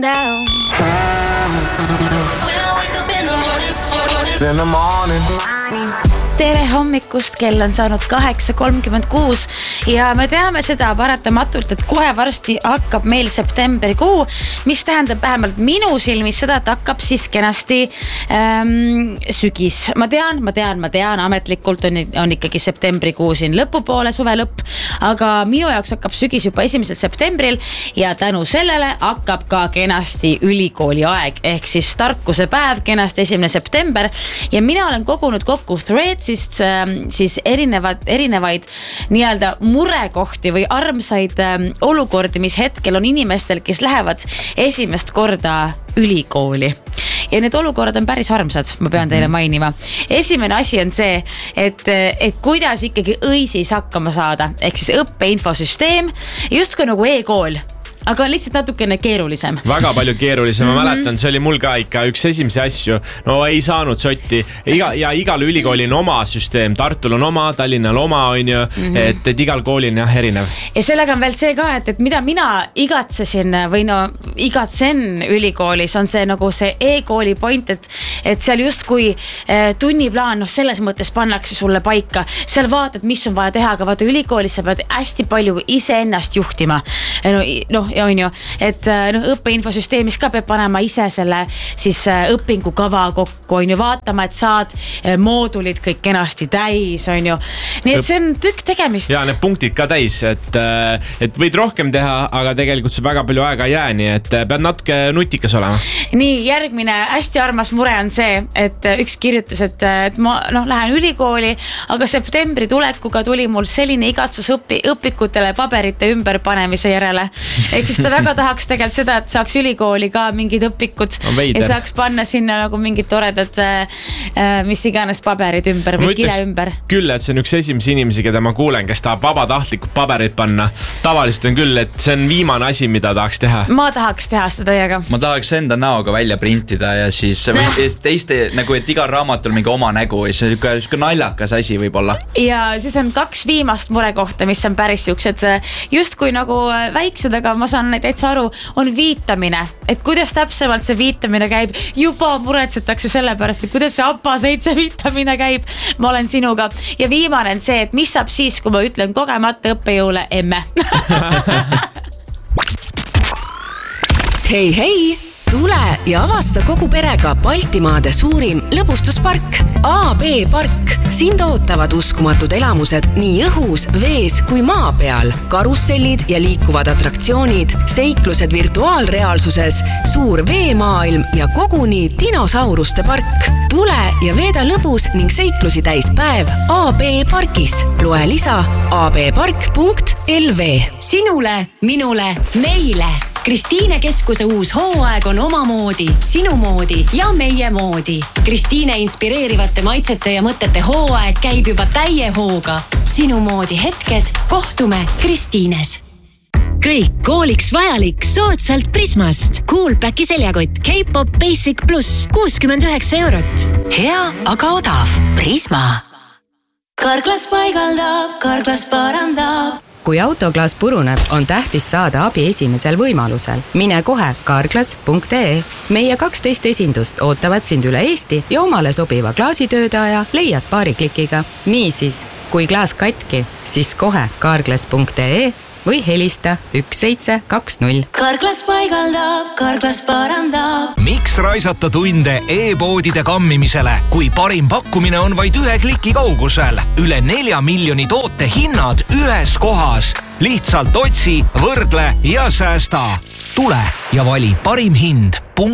down. In the morning. Tere hommikust, kell on saanud 8:36 ja me teame seda paratamatult, et kohe varsti hakkab meil septembrikuu, mis tähendab vähemalt minu silmis seda, et hakkab siis kenasti sügis. Ma tean, ametlikult on ikkagi septembrikuu siin lõpupoole, suve lõpp, aga minu jaoks hakkab sügis juba 1. septembril ja tänu sellele hakkab ka kenasti ülikooli aeg, ehk siis tarkuse päev, kenasti 1. september ja mina olen kogunud kokku threads siis erinevaid nii-öelda murekohti või armsaid olukordi, mis hetkel on inimestel, kes lähevad esimest korda ülikooli. Ja need olukorrad on päris armsad, ma pean teile mainima. Esimene asi on see, et kuidas ikkagi õisis hakkama saada, ehk siis õppeinfosüsteem, justkui nagu e-kool. Aga on lihtsalt natukene keerulisem. Väga palju keerulisem, ma mäletan, see oli mul ka ikka üks esimesi asju. No ei saanud sotti. Ja igal ülikooli on oma süsteem. Tartul on oma, Tallinnal oma, on ju. Et igal koolil on erinev. Ja sellega on veel see ka, et mida mina igatsesin või igatsen ülikoolis, on see nagu see e-kooli point, et seal justkui tunniplaan, selles mõttes pannakse sulle paika. Seal vaatad, mis on vaja teha, aga vaata ülikoolis sa pead hästi palju ise ennast juhtima. Ja on ju, et õppeinfosüsteemis ka peab panema ise selle siis õpingukava kokku, on ju, vaatama, et saad moodulid kõik kenasti täis, on ju. Nii et see on tükk tegemist. Ja need punktid ka täis, et võid rohkem teha, aga tegelikult sul väga palju aega ei jää, nii et pead natuke nutikas olema. Nii, järgmine hästi armas mure on see, et üks kirjutas, et ma lähen ülikooli, aga septembri tulekuga tuli mul selline igatsus õpikutele paberite ümberpanemise järele. Ehk siis ta väga tahaks tegelikult seda, et saaks ülikooli ka mingid õpikud ja saaks panna sinna nagu mingid toredad mis iganes paberid ümber või kile ümber. Küll, et see on üks esimesi inimesi, keda ma kuulen, kes tahab vabatahtlikult paberid panna. Tavaliselt on küll, et see on viimane asi, mida tahaks teha. Ma tahaks teha seda täiega. Ma tahaks enda näoga välja printida ja siis teiste, nagu et igal raamatul mingi oma nägu ja see on üks naljakas asi võib-olla. Ja siis on 2 viimast murekohta, mis on päris juksed just kui nagu väiksed, aga ma saan täitsa aru, on viitamine. Et kuidas täpsemalt see viitamine käib, juba muretsetakse selle pärast, et kuidas see APA 7 viitamine käib. Ma olen sinuga. Ja viimane on see, et mis saab siis, kui ma ütlen kogemata õppejõule emme. Hei! Tule ja avasta kogu perega Baltimaade suurim lõbustuspark AB Park. Sind ootavad uskumatud elamused nii õhus, vees kui maa peal. Karussellid ja liikuvad atraktsioonid, seiklused virtuaalreaalsuses, suur veemaailm ja koguni dinosauruste park. Tule ja veeda lõbus ning seiklusi täis päev AB Parkis. Loe lisa abpark.lv. Sinule, minule, meile. Kristiine keskuse uus hooaeg on omamoodi, sinu moodi ja meie moodi. Kristiine inspireerivate maitsete ja mõtete hooaeg käib juba täie hooga. Sinu moodi hetked, kohtume Kristiines. Kõik kooliks vajalik soodsalt Prismast. Coolpacki seljakott K-Pop Basic Plus 69 €. Hea, aga odav. Prisma. Karklas paigaldab, karklas parandab. Kui autoklaas puruneb, on tähtis saada abi esimesel võimalusel. Mine kohe karklas.ee. Meie 12 esindust ootavad sind üle Eesti ja omale sobiva klaasitöödaja leiad paari klikiga. Niisiis, kui klaas katki, siis kohe karklas.ee või helista 1720. Karklas paigaldab, karklas parandab. Miks raisata tunde e-poodide kammimisele, kui parim pakkumine on vaid 1 kliki kaugusel? Üle 4 miljoni toote hinnad ühes kohas. Lihtsalt otsi, võrdle ja säästa. Tule ja vali parim hind.